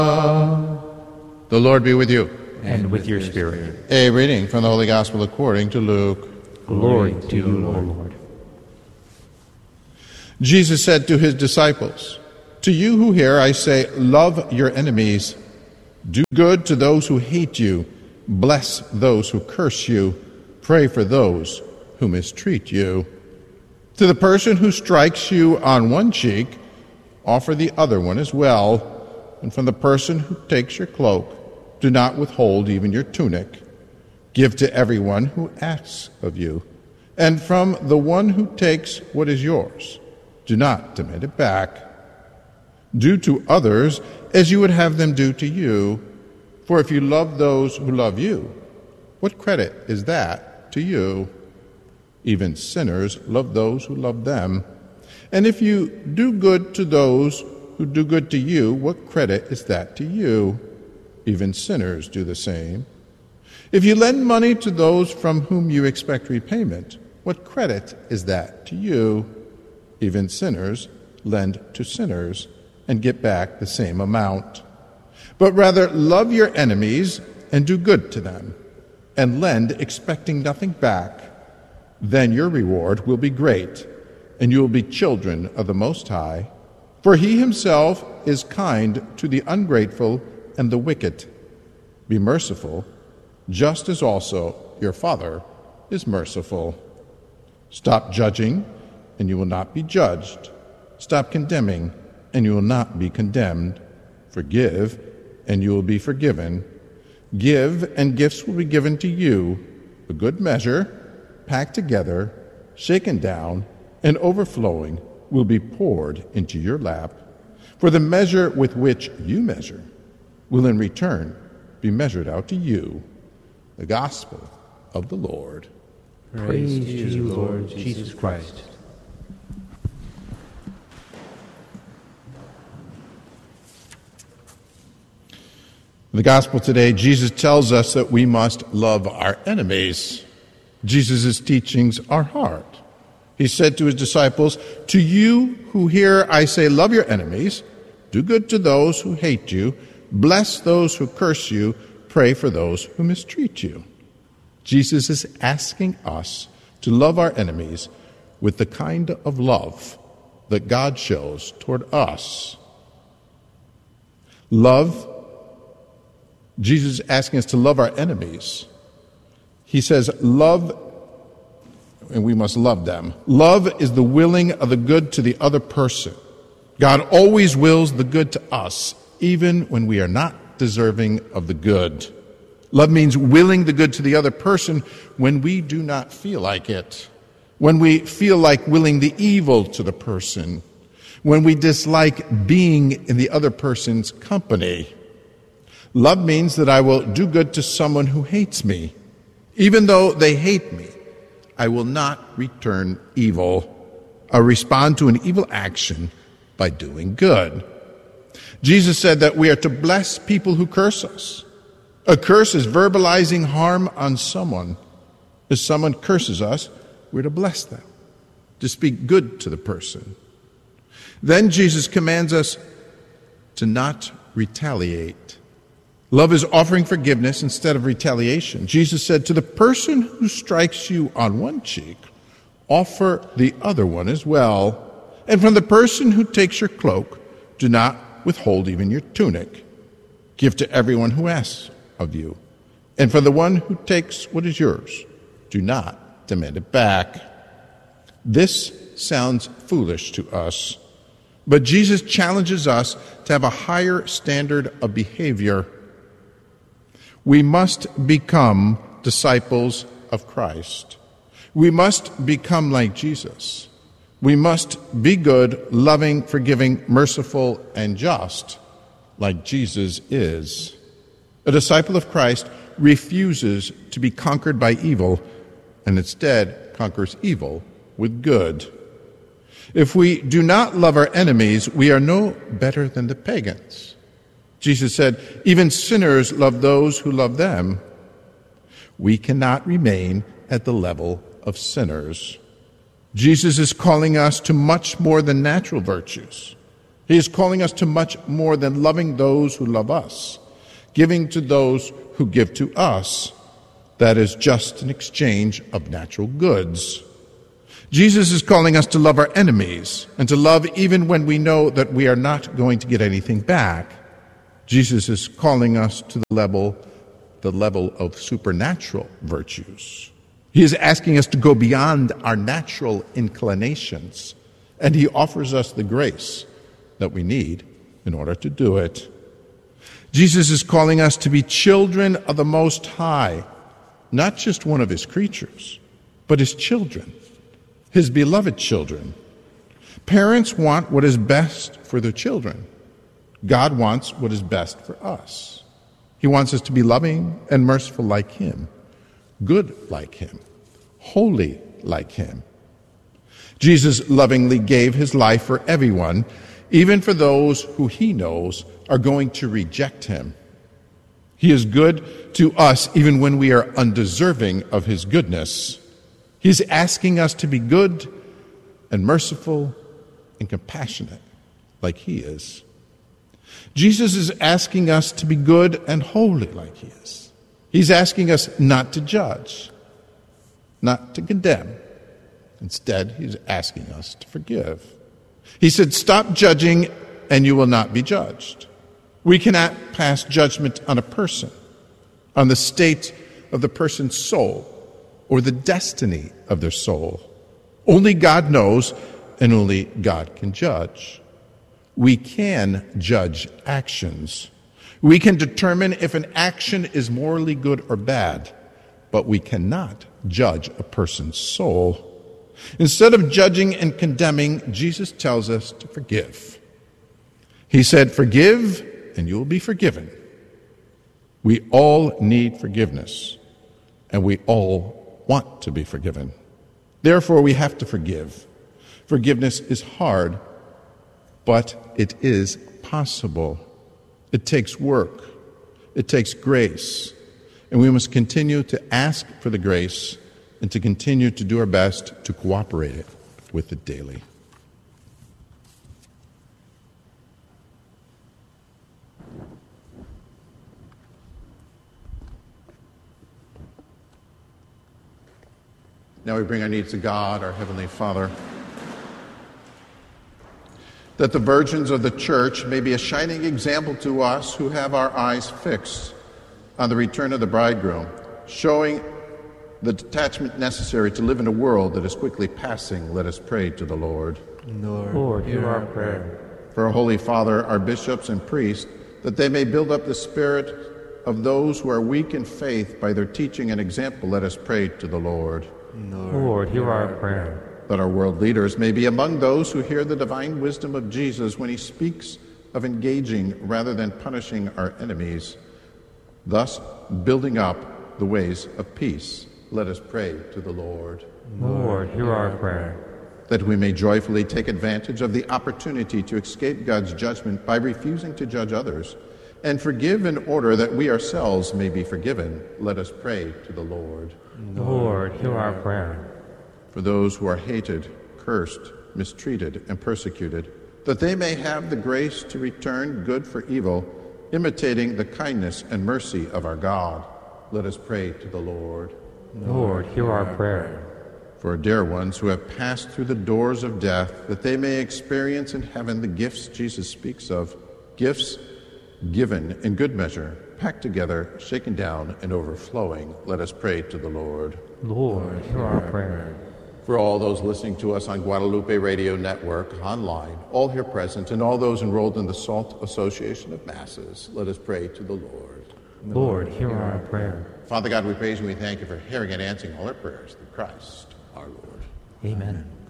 The Lord be with you. And with your spirit. A reading from the Holy Gospel according to Luke. Glory to you, O Lord. Jesus said to his disciples, "To you who hear, I say, love your enemies. Do good to those who hate you. Bless those who curse you. Pray for those who mistreat you. To the person who strikes you on one cheek, offer the other one as well. And from the person who takes your cloak, do not withhold even your tunic. Give to everyone who asks of you. And from the one who takes what is yours, do not demand it back. Do to others as you would have them do to you. For if you love those who love you, what credit is that to you? Even sinners love those who love them. And if you do good to those who do good to you, what credit is that to you? Even sinners do the same. If you lend money to those from whom you expect repayment, what credit is that to you? Even sinners lend to sinners and get back the same amount. But rather love your enemies and do good to them, and lend expecting nothing back. Then your reward will be great, and you will be children of the Most High. For he himself is kind to the ungrateful and the wicked. Be merciful, just as also your Father is merciful. Stop judging, and you will not be judged. Stop condemning, and you will not be condemned. Forgive, and you will be forgiven. Give, and gifts will be given to you, a good measure, packed together, shaken down, and overflowing will be poured into your lap. For the measure with which you measure will in return be measured out to you. The Gospel of the Lord. Praise to you, Lord Jesus Christ. In the Gospel today, Jesus tells us that we must love our enemies. Jesus' teachings are hard. He said to his disciples, "To you who hear, I say, love your enemies, do good to those who hate you, bless those who curse you, pray for those who mistreat you." Jesus is asking us to love our enemies with the kind of love that God shows toward us. Jesus is asking us to love our enemies. He says, love, and we must love them. Love is the willing of the good to the other person. God always wills the good to us, even when we are not deserving of the good. Love means willing the good to the other person when we do not feel like it, when we feel like willing the evil to the person, when we dislike being in the other person's company. Love means that I will do good to someone who hates me. Even though they hate me, I will not return evil. I'll respond to an evil action by doing good. Jesus said that we are to bless people who curse us. A curse is verbalizing harm on someone. If someone curses us, we're to bless them, to speak good to the person. Then Jesus commands us to not retaliate. Love is offering forgiveness instead of retaliation. Jesus said, "To the person who strikes you on one cheek, offer the other one as well. And from the person who takes your cloak, do not withhold even your tunic. Give to everyone who asks of you. And for the one who takes what is yours, do not demand it back." This sounds foolish to us, but Jesus challenges us to have a higher standard of behavior. We must become disciples of Christ. We must become like Jesus. We must be good, loving, forgiving, merciful, and just, like Jesus is. A disciple of Christ refuses to be conquered by evil and instead conquers evil with good. If we do not love our enemies, we are no better than the pagans. Jesus said, "Even sinners love those who love them." We cannot remain at the level of sinners. Jesus is calling us to much more than natural virtues. He is calling us to much more than loving those who love us, giving to those who give to us. That is just an exchange of natural goods. Jesus is calling us to love our enemies and to love even when we know that we are not going to get anything back. Jesus is calling us to the level of supernatural virtues. He is asking us to go beyond our natural inclinations, and he offers us the grace that we need in order to do it. Jesus is calling us to be children of the Most High, not just one of his creatures, but his children, his beloved children. Parents want what is best for their children. God wants what is best for us. He wants us to be loving and merciful like him, good like him, holy like him. Jesus lovingly gave his life for everyone, even for those who he knows are going to reject him. He is good to us even when we are undeserving of his goodness. He's asking us to be good and merciful and compassionate like he is. Jesus is asking us to be good and holy like he is. He's asking us not to judge, not to condemn. Instead, he's asking us to forgive. He said, "Stop judging and you will not be judged." We cannot pass judgment on a person, on the state of the person's soul, or the destiny of their soul. Only God knows, and only God can judge. We can judge actions. We can determine if an action is morally good or bad, but we cannot judge a person's soul. Instead of judging and condemning, Jesus tells us to forgive. He said, "Forgive, and you will be forgiven." We all need forgiveness, and we all want to be forgiven. Therefore, we have to forgive. Forgiveness is hard, but it is possible. It takes work. It takes grace. And we must continue to ask for the grace and to continue to do our best to cooperate with it daily. Now we bring our needs to God, our Heavenly Father, that the virgins of the church may be a shining example to us who have our eyes fixed on the return of the bridegroom, showing the detachment necessary to live in a world that is quickly passing. Let us pray to the Lord. Lord, hear our prayer. For our Holy Father, our bishops and priests, that they may build up the spirit of those who are weak in faith by their teaching and example, let us pray to the Lord. Lord, hear our prayer. That our world leaders may be among those who hear the divine wisdom of Jesus when he speaks of engaging rather than punishing our enemies, thus building up the ways of peace. Let us pray to the Lord. Lord, hear our prayer. That we may joyfully take advantage of the opportunity to escape God's judgment by refusing to judge others and forgive in order that we ourselves may be forgiven. Let us pray to the Lord. Lord, hear our prayer. For those who are hated, cursed, mistreated, and persecuted, that they may have the grace to return good for evil, imitating the kindness and mercy of our God. Let us pray to the Lord. Lord, hear our prayer. For our dear ones who have passed through the doors of death, that they may experience in heaven the gifts Jesus speaks of, gifts given in good measure, packed together, shaken down, and overflowing. Let us pray to the Lord. Lord, hear our prayer. For all those listening to us on Guadalupe Radio Network, online, all here present, and all those enrolled in the SALT Association of Masses, let us pray to the Lord. Lord, hear our prayer. Father God, we praise you and we thank you for hearing and answering all our prayers through Christ our Lord. Amen.